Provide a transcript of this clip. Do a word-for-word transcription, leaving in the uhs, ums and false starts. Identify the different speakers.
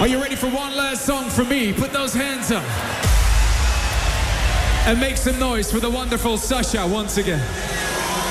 Speaker 1: Are you ready for one last song from me? Put those hands up. And make some noise for the wonderful Sasha once again.